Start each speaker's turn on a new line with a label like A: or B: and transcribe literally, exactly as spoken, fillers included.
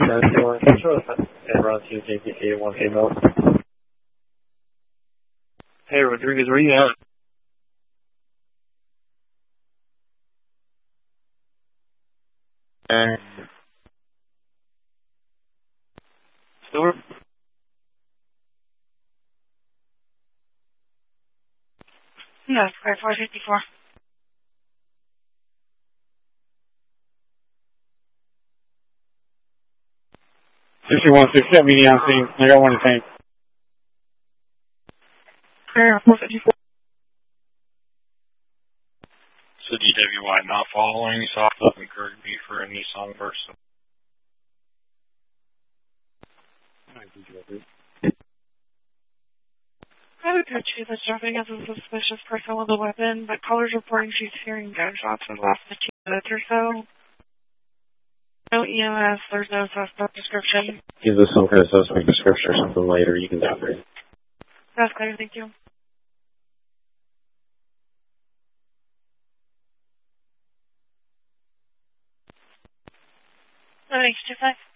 A: Hey, Rodriguez, where you at? Uh, Stewart?
B: Yes, square four fifty-four.
A: sixty-one sixty-seven, meeting on scene. I got one to tank.
B: Square four fifty-four.
C: So D W I not following soft up in Kirkby for a Nissan Versa.
B: I have a coach who that's dropping as a suspicious person with a weapon, but callers reporting she's hearing gunshots in the last fifteen minutes or so. No E M S, there's no suspect description.
A: Give us some kind of suspect description or something later. You can do it.
B: That's clear, thank you. Thanks, two five.